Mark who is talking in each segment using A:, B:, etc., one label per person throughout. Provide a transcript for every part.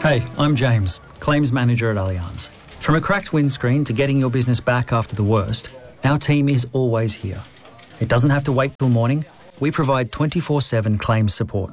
A: Hey, I'm James, Claims Manager at Allianz. From a cracked windscreen to getting your business back after the worst, our team is always here. It doesn't have to wait till morning. We provide 24/7 claims support.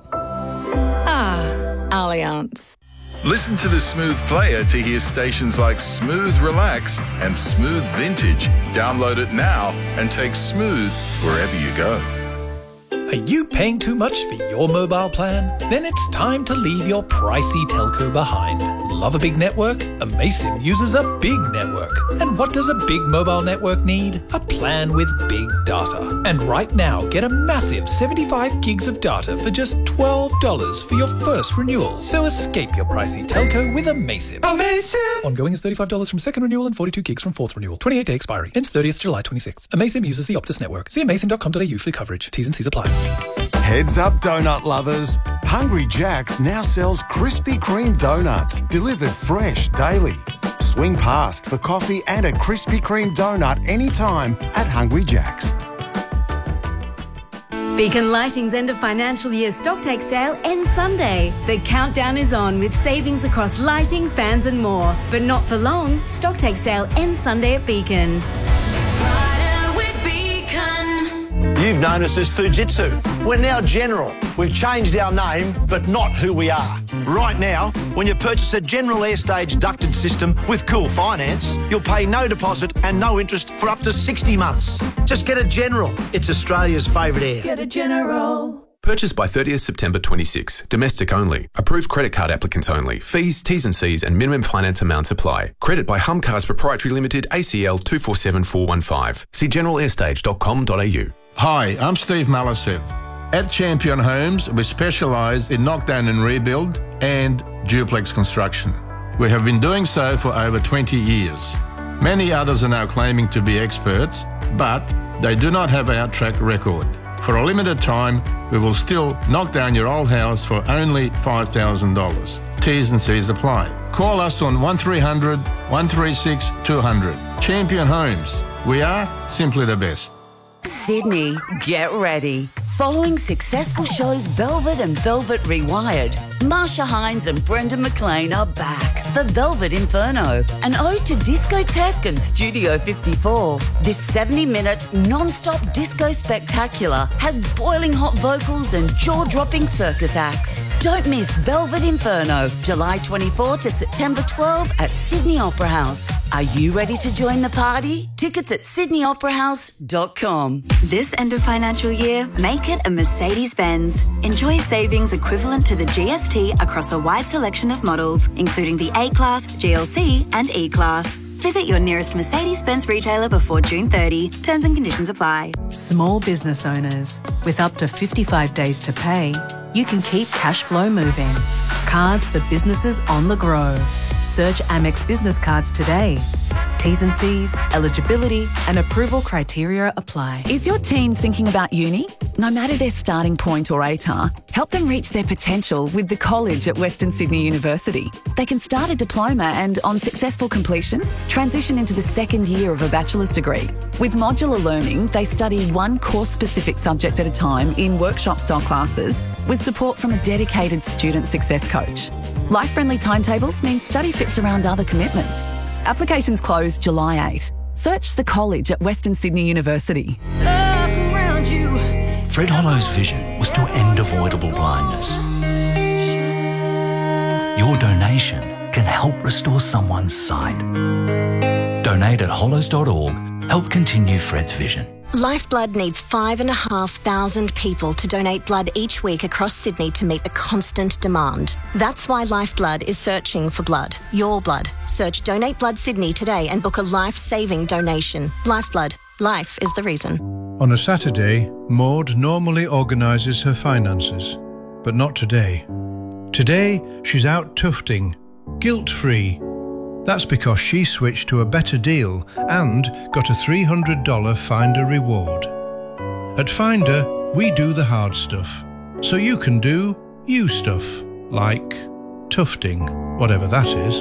B: Allianz.
C: Listen to the Smooth Player to hear stations like Smooth Relax and Smooth Vintage. Download it now and take Smooth wherever you go.
D: Are you paying too much for your mobile plan? Then it's time to leave your pricey telco behind. Love a big network? Amaysim uses a big network. And what does a big mobile network need? A plan with big data. And right now, get a massive 75 gigs of data for just $12 for your first renewal. So escape your pricey telco with Amaysim.
E: Amaysim!
D: Ongoing is $35 from second renewal and 42 gigs from fourth renewal. 28-day expiry. Ends 30th July 26. Amaysim uses the Optus network. See amaysim.com.au for coverage. T's and C's apply.
F: Heads up, donut lovers. Hungry Jack's now sells Krispy Kreme donuts, delivered fresh daily. Swing past for coffee and a Krispy Kreme donut anytime at Hungry Jack's.
G: Beacon Lighting's end of financial year stocktake sale ends Sunday. The countdown is on with savings across lighting, fans and more. But not for long. Stocktake sale ends Sunday at Beacon.
H: You've known us as Fujitsu. We're now General. We've changed our name, but not who we are. Right now, when you purchase a General Airstage ducted system with Cool Finance, you'll pay no deposit and no interest for up to 60 months. Just get a General. It's Australia's favourite air.
G: Get a General.
I: Purchase by 30th September 26. Domestic only. Approved credit card applicants only. Fees, T's and C's and minimum finance amounts apply. Credit by Humcars Proprietary Limited, ACL 247415. See generalairstage.com.au.
J: Hi, I'm Steve Malasev. At Champion Homes, we specialise in knockdown and rebuild and duplex construction. We have been doing so for over 20 years. Many others are now claiming to be experts, but they do not have our track record. For a limited time, we will still knock down your old house for only $5,000. T's and C's apply. Call us on 1300 136 200. Champion Homes. We are simply the best.
K: Sydney, get ready. Following successful shows Velvet and Velvet Rewired, Marsha Hines and Brendan McLean are back for Velvet Inferno, an ode to discotheque and Studio 54. This 70-minute non-stop disco spectacular has boiling hot vocals and jaw-dropping circus acts. Don't miss Velvet Inferno, July 24 to September 12 at Sydney Opera House. Are you ready to join the party? Tickets at sydneyoperahouse.com.
L: This end of financial year, make it a Mercedes-Benz. Enjoy savings equivalent to the GST across a wide selection of models, including the A-Class, GLC and E-Class. Visit your nearest Mercedes-Benz retailer before June 30. Terms and conditions apply.
M: Small business owners, with up to 55 days to pay, you can keep cash flow moving. Cards for businesses on the go. Search Amex Business Cards today. T's and C's, eligibility and approval criteria apply.
B: Is your teen thinking about uni? No matter their starting point or ATAR, help them reach their potential with the college at Western Sydney University. They can start a diploma and, on successful completion, transition into the second year of a bachelor's degree. With modular learning, they study one course-specific subject at a time in workshop-style classes with support from a dedicated student success coach. Life-friendly timetables mean study fits around other commitments. Applications close July 8. Search the college at Western Sydney University.
N: Fred Hollow's vision was to end avoidable blindness. Your donation can help restore someone's sight. Donate at hollows.org. Help continue Fred's vision.
O: Lifeblood needs 5,500 people to donate blood each week across Sydney to meet the constant demand. That's why Lifeblood is searching for blood. Your blood. Search Donate Blood Sydney today and book a life-saving donation. Lifeblood. Life is the reason.
P: On a Saturday, Maud normally organises her finances, but not today. Today, she's out tufting, guilt-free. That's because she switched to a better deal and got a $300 Finder reward. At Finder, we do the hard stuff, so you can do you stuff, like tufting, whatever that is.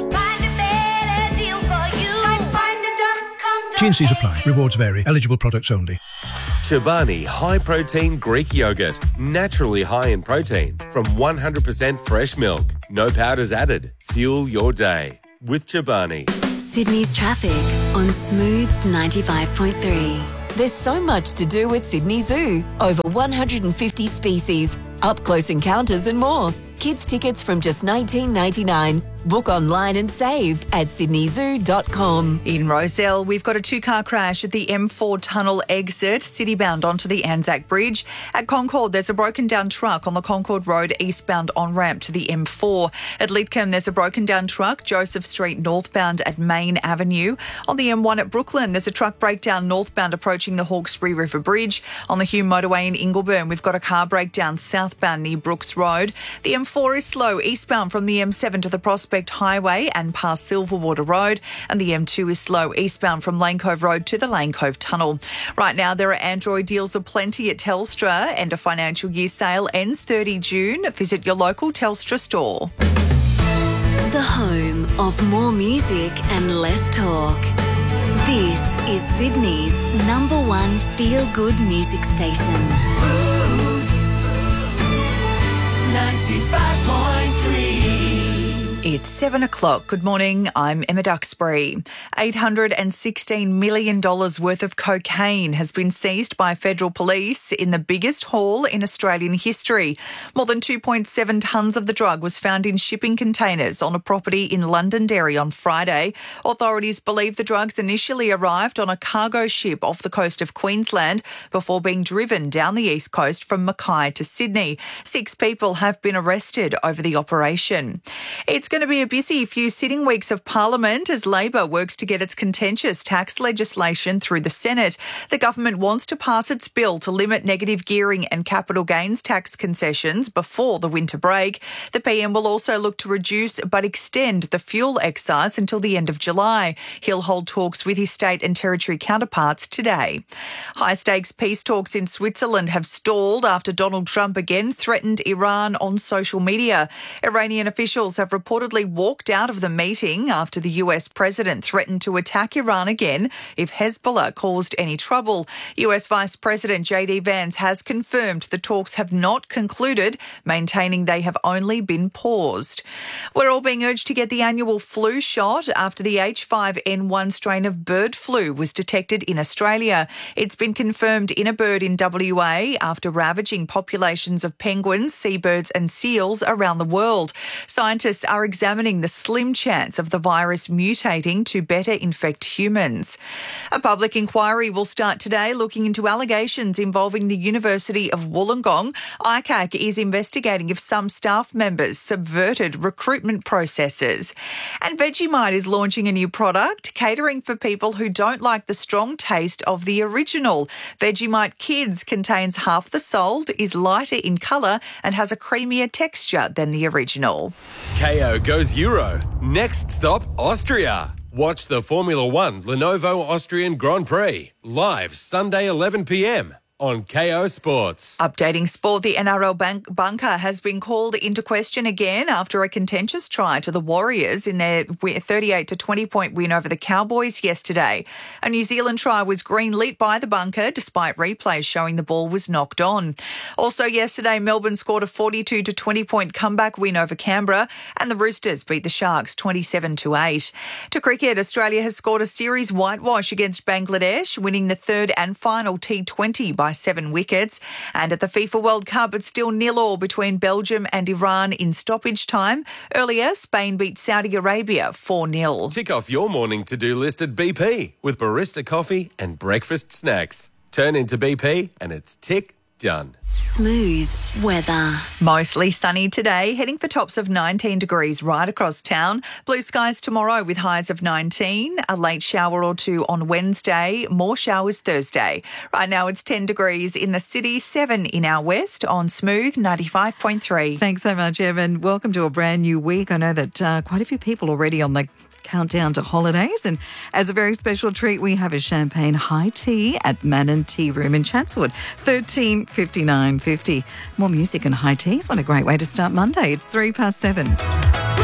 P: T&Cs apply. Rewards vary. Eligible products only.
Q: Chobani High Protein Greek Yogurt. Naturally high in protein from 100% fresh milk. No powders added. Fuel your day with Chobani.
L: Sydney's traffic on Smooth 95.3.
E: There's so much to do at Sydney Zoo. Over 150 species, up-close encounters and more. Kids tickets from just $19.99. Book online and save at sydneyzoo.com.
R: In Rozelle, we've got a two-car crash at the M4 tunnel exit, citybound onto the Anzac Bridge. At Concord, there's a broken-down truck on the Concord Road eastbound on-ramp to the M4. At Lidcombe, there's a broken-down truck, Joseph Street northbound at Main Avenue. On the M1 at Brooklyn, there's a truck breakdown northbound approaching the Hawkesbury River Bridge. On the Hume motorway in Ingleburn, we've got a car breakdown southbound near Brooks Road. The M4 is slow eastbound from the M7 to the Prospect Highway and past Silverwater Road, and the M2 is slow eastbound from Lane Cove Road to the Lane Cove Tunnel. Right now, there are Android deals aplenty at Telstra, and a financial year sale ends 30 June. Visit your local Telstra store.
L: The home of more music and less talk. This is Sydney's #1 feel-good music station.
R: 95.3. It's 7 o'clock. Good morning. I'm Emma Duxbury. $816 million worth of cocaine has been seized by federal police in the biggest haul in Australian history. More than 2.7 tonnes of the drug was found in shipping containers on a property in Londonderry on Friday. Authorities believe the drugs initially arrived on a cargo ship off the coast of Queensland before being driven down the east coast from Mackay to Sydney. 6 people have been arrested over the operation. It's going to be a busy few sitting weeks of Parliament as Labor works to get its contentious tax legislation through the Senate. The government wants to pass its bill to limit negative gearing and capital gains tax concessions before the winter break. The PM will also look to reduce but extend the fuel excise until the end of July. He'll hold talks with his state and territory counterparts today. High-stakes peace talks in Switzerland have stalled after Donald Trump again threatened Iran on social media. Iranian officials have reportedly walked out of the meeting after the US president threatened to attack Iran again if Hezbollah caused any trouble. US Vice President JD Vance has confirmed the talks have not concluded, maintaining they have only been paused. We're all being urged to get the annual flu shot after the H5N1 strain of bird flu was detected in Australia. It's been confirmed in a bird in WA after ravaging populations of penguins, seabirds and seals around the world. Scientists are examining the slim chance of the virus mutating to better infect humans. A public inquiry will start today looking into allegations involving the University of Wollongong. ICAC is investigating if some staff members subverted recruitment processes. And Vegemite is launching a new product catering for people who don't like the strong taste of the original. Vegemite Kids contains half the salt, is lighter in colour and has a creamier texture than the original.
Q: KO goes Euro. Next stop, Austria. Watch the Formula One Lenovo Austrian Grand Prix live Sunday 11 p.m. on KO Sports.
R: Updating sport, the NRL bunker has been called into question again after a contentious try to the Warriors in their 38-20 point win over the Cowboys yesterday. A New Zealand try was green-lit by the bunker despite replays showing the ball was knocked on. Also yesterday, Melbourne scored a 42-20 point comeback win over Canberra and the Roosters beat the Sharks 27-8. To cricket, Australia has scored a series whitewash against Bangladesh, winning the third and final T20 by 7 wickets. And at the FIFA World Cup, it's still 0-0 between Belgium and Iran in stoppage time. Earlier, Spain beat Saudi Arabia 4-0.
Q: Tick off your morning to-do list at BP with barista coffee and breakfast snacks. Turn into BP and it's tick done.
L: Smooth weather.
R: Mostly sunny today, heading for tops of 19 degrees right across town. Blue skies tomorrow with highs of 19. A late shower or two on Wednesday. More showers Thursday. Right now it's 10 degrees in the city, 7 in our west on Smooth 95.3.
S: Thanks so much, Evan. Welcome to a brand new week. I know that quite a few people already on the countdown to holidays, and as a very special treat we have a champagne high tea at Mannon Tea Room in Chatswood, 135950. More music and high teas. What a great way to start Monday. It's 7:03.